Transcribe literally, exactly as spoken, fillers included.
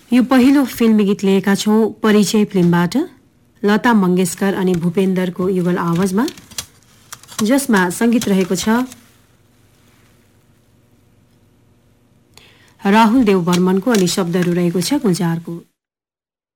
यो पहिलो फिल्मी गीत लिएका छौं परिचय फिल्मबाट लता मंगेशकर अनि भूपेन्दरको युगल आवाजमा, जसमा संगीत रहेको छ राहुल देव बर्मनको अनि शब्दहरू रहेको छ गुलजारको।